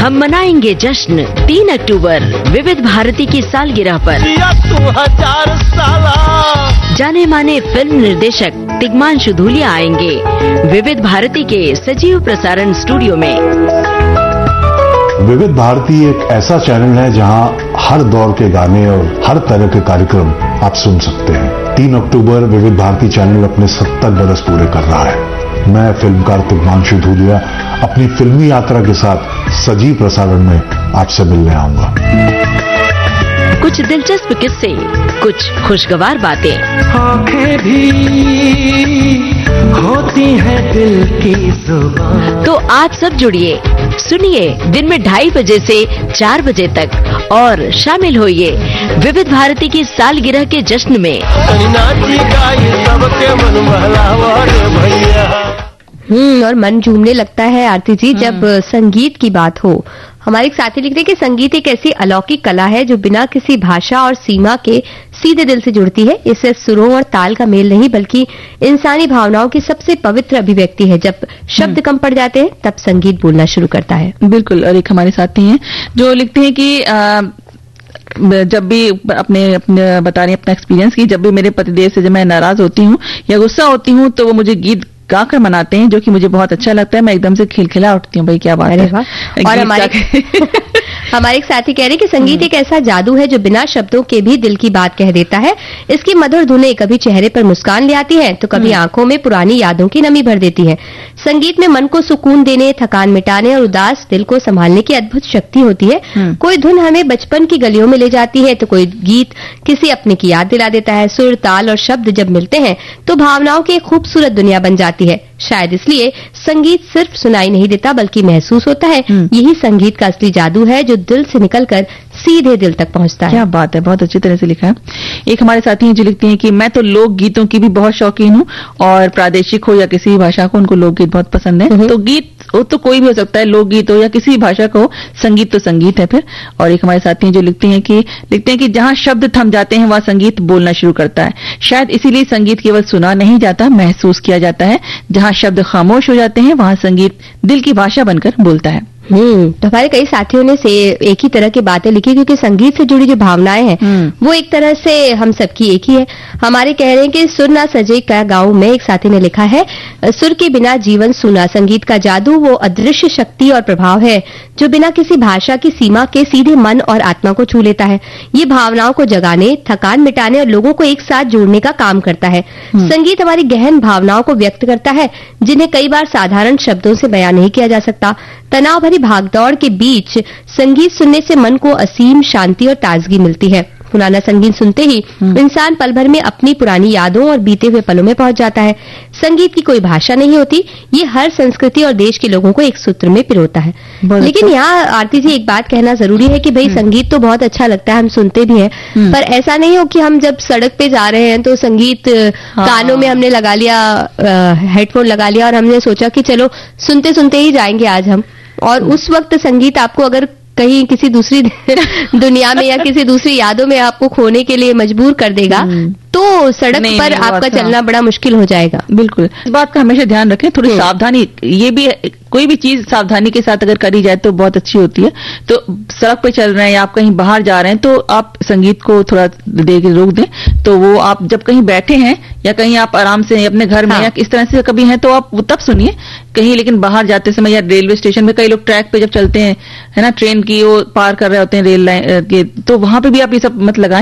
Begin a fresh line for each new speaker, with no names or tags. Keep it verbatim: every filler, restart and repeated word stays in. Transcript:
हम मनाएंगे जश्न तीन अक्टूबर विविध भारती की सालगिरह पर।
हजार साला
जाने माने फिल्म निर्देशक तिग्मांशु धूलिया आएंगे विविध भारती के सजीव प्रसारण स्टूडियो में।
विविध भारती एक ऐसा चैनल है जहां हर दौर के गाने और हर तरह के कार्यक्रम आप सुन सकते हैं। तीन अक्टूबर विविध भारती चैनल अपने सत्तर बरस पूरे कर रहा है। मैं फिल्मकार तिग्मांशु धूलिया अपनी फिल्मी यात्रा के साथ सजीव प्रसारण में आपसे मिलने आऊंगा।
कुछ दिलचस्प किस्से, कुछ खुशगवार बातें,
आंखें भी होती हैं दिल की जुबान।
तो आप सब जुड़िए, सुनिए दिन में ढाई बजे से चार बजे तक और शामिल होइए विविध भारती की सालगिरह के जश्न में।
सबके मन बहलावा रे भैया।
हम्म और मन झूमने लगता है आरती जी जब संगीत की बात हो। हमारे एक साथी लिखते हैं कि संगीत एक ऐसी अलौकिक कला है जो बिना किसी भाषा और सीमा के सीधे दिल से जुड़ती है। इससे सुरों और ताल का मेल नहीं बल्कि इंसानी भावनाओं की सबसे पवित्र अभिव्यक्ति है। जब शब्द कम पड़ जाते हैं तब संगीत बोलना शुरू करता है।
बिल्कुल। और एक हमारे साथी हैं जो लिखते हैं कि आ, जब भी अपने अपने बता रही हैं अपना एक्सपीरियंस की, जब भी मेरे पतिदेव से जब मैं नाराज होती हूँ या गुस्सा होती हूँ तो वो मुझे गीत गाकर मनाते हैं, जो कि मुझे बहुत अच्छा लगता है। मैं एकदम से खिलखिला उठती हूँ। भाई क्या बात है।
और हमारे हमारे एक साथी कह रहे हैं कि संगीत एक ऐसा जादू है जो बिना शब्दों के भी दिल की बात कह देता है। इसकी मधुर धुनें कभी चेहरे पर मुस्कान ले आती है तो कभी आंखों में पुरानी यादों की नमी भर देती है। संगीत में मन को सुकून देने, थकान मिटाने और उदास दिल को संभालने की अद्भुत शक्ति होती है। कोई धुन हमें बचपन की गलियों में ले जाती है तो कोई गीत किसी अपने की याद दिला देता है। सुर, ताल और शब्द जब मिलते हैं तो भावनाओं की एक खूबसूरत दुनिया बन जाती है। शायद इसलिए संगीत सिर्फ सुनाई नहीं देता बल्कि महसूस होता है। यही संगीत का असली जादू है जो दिल से निकलकर सीधे दिल तक पहुंचता है।
क्या बात है, बहुत अच्छी तरह से लिखा है। एक हमारे साथी हैं जो लिखती हैं कि मैं तो लोक गीतों की भी बहुत शौकीन हूँ और प्रादेशिक हो या किसी भी भाषा को, उनको लोकगीत बहुत पसंद है। तो गीत वो तो कोई भी हो सकता है, लोकगीत हो या किसी भी भाषा का हो, संगीत तो संगीत है फिर। और एक हमारे साथी हैं जो लिखते हैं कि लिखते हैं कि जहां शब्द थम जाते हैं वहां संगीत बोलना शुरू करता है। शायद इसीलिए संगीत केवल सुना नहीं जाता, महसूस किया जाता है। जहां शब्द खामोश हो जाते हैं वहां संगीत दिल की भाषा बनकर बोलता है।
हम्म तो हमारे कई साथियों ने से एक ही तरह की बातें लिखी क्योंकि संगीत से जुड़ी जो भावनाएं हैं वो एक तरह से हम सबकी एक ही है। हमारे कह रहे हैं कि सुर ना सजे का गाँव में एक साथी ने लिखा है, सुर के बिना जीवन सूना। संगीत का जादू वो अदृश्य शक्ति और प्रभाव है जो बिना किसी भाषा की सीमा के सीधे मन और आत्मा को छू लेता है। ये भावनाओं को जगाने, थकान मिटाने और लोगों को एक साथ जोड़ने का काम करता है। संगीत हमारी गहन भावनाओं को व्यक्त करता है जिन्हें कई बार साधारण शब्दों से बयान नहीं किया जा सकता। तनाव भरी भागदौड़ के बीच संगीत सुनने से मन को असीम शांति और ताजगी मिलती है। पुराना संगीत सुनते ही इंसान पल भर में अपनी पुरानी यादों और बीते हुए पलों में पहुंच जाता है। संगीत की कोई भाषा नहीं होती, ये हर संस्कृति और देश के लोगों को एक सूत्र में पिरोता है। लेकिन यहाँ आरती जी एक बात कहना जरूरी है कि भाई संगीत तो बहुत अच्छा लगता है, हम सुनते भी हैं, पर ऐसा नहीं हो कि हम जब सड़क पे जा रहे हैं तो संगीत हाँ। कानों में हमने लगा लिया, हेडफोन लगा लिया और हमने सोचा कि चलो सुनते सुनते ही जाएंगे आज हम, और उस वक्त संगीत आपको अगर कहीं किसी दूसरी दुनिया में या किसी दूसरी यादों में आपको खोने के लिए मजबूर कर देगा तो सड़क नहीं, पर नहीं, आपका चलना बड़ा मुश्किल हो जाएगा।
बिल्कुल, इस बात का हमेशा ध्यान रखें। थोड़ी सावधानी, ये भी कोई भी चीज सावधानी के साथ अगर करी जाए तो बहुत अच्छी होती है। तो सड़क पे चल रहे हैं या आप कहीं बाहर जा रहे हैं तो आप संगीत को थोड़ा देर के रोक दें। तो वो आप जब कहीं बैठे हैं या कहीं आप आराम से अपने घर में हाँ। या इस तरह से कभी हैं तो आप तब सुनिए कहीं। लेकिन बाहर जाते समय या रेलवे स्टेशन में कई लोग ट्रैक पे जब चलते हैं, है ना, ट्रेन की वो पार कर रहे होते हैं रेल लाइन के, तो वहां पे भी आप ये सब मत लगाएं।